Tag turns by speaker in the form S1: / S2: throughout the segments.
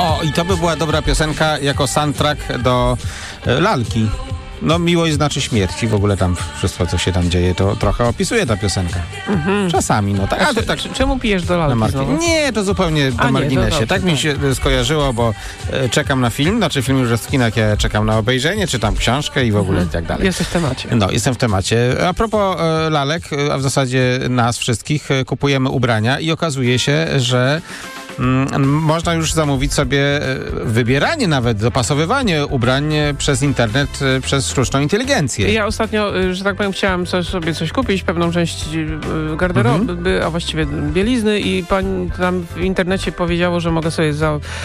S1: O, i to by była dobra piosenka jako soundtrack do lalki. No, miłość znaczy śmierć i w ogóle tam wszystko, co się tam dzieje, to trochę opisuje ta piosenka. Czasami, no tak.
S2: A tak. Czemu pijesz do lalki znowu?
S1: Nie, to zupełnie na marginesie. Tak mi się skojarzyło, bo czekam na film, film już jest w kinach, ja czekam na obejrzenie, czytam książkę i w ogóle i tak dalej.
S2: Jesteś w temacie.
S1: No, jestem w temacie. A propos lalek, a w zasadzie nas wszystkich, kupujemy ubrania i okazuje się, że można już zamówić sobie wybieranie nawet, dopasowywanie ubrań przez internet, przez sztuczną inteligencję.
S2: Ja ostatnio, że tak powiem, chciałam sobie coś kupić, pewną część garderoby, a właściwie bielizny i pani tam w internecie powiedziało, że mogę sobie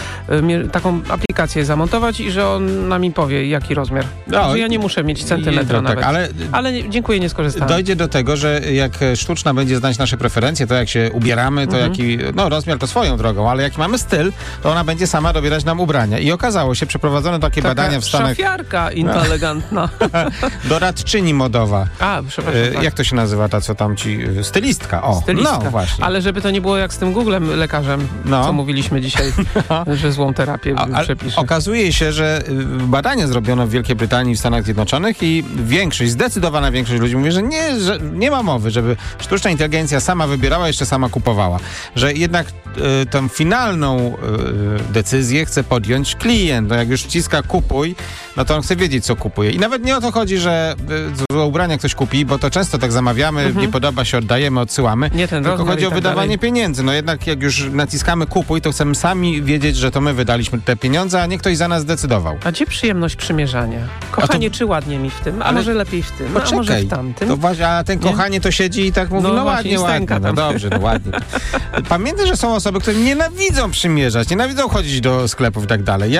S2: taką aplikację zamontować i że ona mi powie, jaki rozmiar. No, że ja nie muszę mieć centymetra nawet.
S1: Tak,
S2: ale dziękuję, nie skorzystałem.
S1: Dojdzie do tego, że jak sztuczna będzie znać nasze preferencje, to jak się ubieramy, to jaki, rozmiar to swoją drogą, ale jaki mamy styl, to ona będzie sama dobierać nam ubrania. I okazało się, przeprowadzono takie badania w Stanach...
S2: Szafiarka inteligentna.
S1: Doradczyni modowa.
S2: A, przepraszam. Tak.
S1: Jak to się nazywa, ta co tam ci... Stylistka. O,
S2: stylistka.
S1: No właśnie.
S2: Ale żeby to nie było jak z tym Googlem lekarzem, co mówiliśmy dzisiaj, że złą terapię przepisze.
S1: Okazuje się, że badania zrobiono w Wielkiej Brytanii i w Stanach Zjednoczonych i zdecydowana większość ludzi mówi, że nie ma mowy, żeby sztuczna inteligencja sama wybierała, jeszcze sama kupowała. Że jednak tą finalną decyzję chce podjąć klient. No jak już wciska kupuj, no to on chce wiedzieć, co kupuje. I nawet nie o to chodzi, że ubrania ktoś kupi, bo to często tak zamawiamy, nie podoba się, oddajemy, odsyłamy.
S2: Nie ten
S1: tylko chodzi o wydawanie pieniędzy. No jednak jak już naciskamy kupuj, to chcemy sami wiedzieć, że to my wydaliśmy te pieniądze, a nie ktoś za nas zdecydował.
S2: A gdzie przyjemność przymierzania? Kochanie, czy ładnie mi w tym? A może lepiej w tym?
S1: Poczekaj,
S2: a może w tamtym?
S1: To właśnie, a ten kochanie to siedzi i tak mówi, ładnie. No dobrze, ładnie. Pamiętaj, że są osoby, które nienawidzą przymierzać, nienawidzą chodzić do sklepów i tak dalej.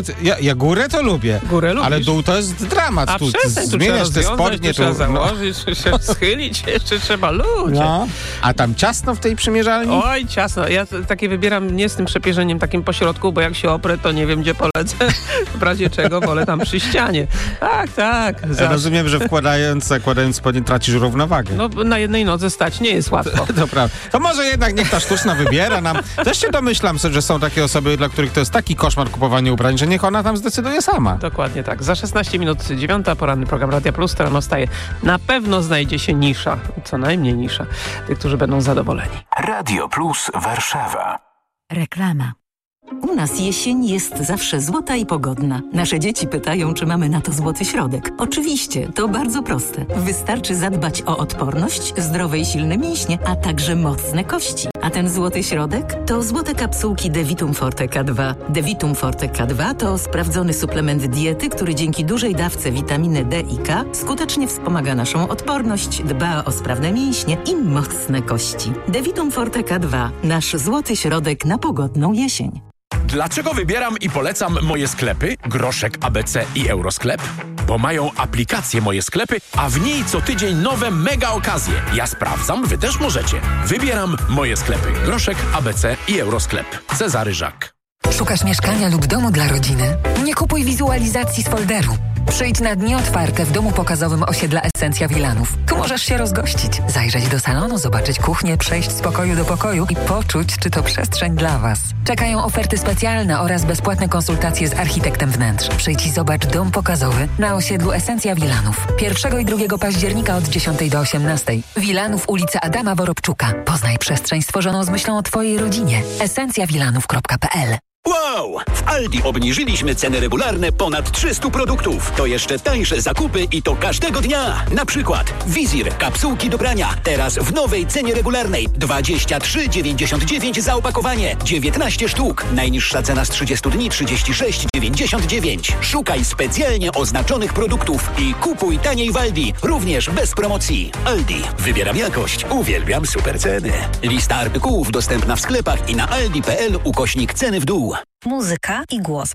S1: Ja górę to lubię.
S2: Górę lubisz?
S1: Ale dół to jest dramat.
S2: A
S1: tu
S2: zmieniasz
S1: te spodnie.
S2: Trzeba założyć, się schylić, jeszcze trzeba ludzie.
S1: No. A tam ciasno w tej przymierzalni?
S2: Oj, ciasno. Ja takie wybieram nie z tym przepierzeniem takim po środku, bo jak się oprę, to nie wiem, gdzie polecę. W razie czego wolę tam przy ścianie. Tak.
S1: Ja rozumiem, że zakładając spodnie tracisz równowagę.
S2: No, na jednej nodze stać nie jest łatwo.
S1: To prawda. To może jednak niech ta sztuczna wybiera nam. Też się domyślam, że są takie osoby, dla których to jest taki koszmar kupowanie ubrań, że niech ona tam zdecyduje sama.
S2: Dokładnie tak. Za 16 minut 9, poranny program Radia Plus, rano wstaje. Na pewno znajdzie się nisza, co najmniej nisza, tych, którzy będą zadowoleni.
S3: Radio Plus Warszawa.
S4: Reklama. U nas jesień jest zawsze złota i pogodna. Nasze dzieci pytają, czy mamy na to złoty środek. Oczywiście, to bardzo proste. Wystarczy zadbać o odporność, zdrowe i silne mięśnie, a także mocne kości. A ten złoty środek to złote kapsułki Devitum Forte K2. Devitum Forte K2 to sprawdzony suplement diety, który dzięki dużej dawce witaminy D i K skutecznie wspomaga naszą odporność, dba o sprawne mięśnie i mocne kości. Devitum Forte K2. Nasz złoty środek na pogodną jesień.
S5: Dlaczego wybieram i polecam moje sklepy, Groszek, ABC i Eurosklep? Bo mają aplikację Moje Sklepy, a w niej co tydzień nowe mega okazje. Ja sprawdzam, wy też możecie. Wybieram Moje Sklepy, Groszek, ABC i Eurosklep. Cezary Żak.
S6: Szukasz mieszkania lub domu dla rodziny? Nie kupuj wizualizacji z folderu. Przyjdź na dni otwarte w domu pokazowym osiedla Esencja Wilanów. Tu możesz się rozgościć, zajrzeć do salonu, zobaczyć kuchnię, przejść z pokoju do pokoju i poczuć, czy to przestrzeń dla Was. Czekają oferty specjalne oraz bezpłatne konsultacje z architektem wnętrz. Przyjdź i zobacz dom pokazowy na osiedlu Esencja Wilanów. 1 i 2 października od 10 do 18. Wilanów, ulica Adama Worobczuka. Poznaj przestrzeń stworzoną z myślą o Twojej rodzinie. esencjawilanów.pl.
S7: Wow! W Aldi obniżyliśmy ceny regularne ponad 300 produktów. To jeszcze tańsze zakupy i to każdego dnia. Na przykład Wizir, kapsułki do prania. Teraz w nowej cenie regularnej 23,99 za opakowanie. 19 sztuk. Najniższa cena z 30 dni 36,99. Szukaj specjalnie oznaczonych produktów i kupuj taniej w Aldi. Również bez promocji. Aldi. Wybieram jakość. Uwielbiam super ceny. Lista artykułów dostępna w sklepach i na aldi.pl/ceny w dół.
S8: Muzyka i głos.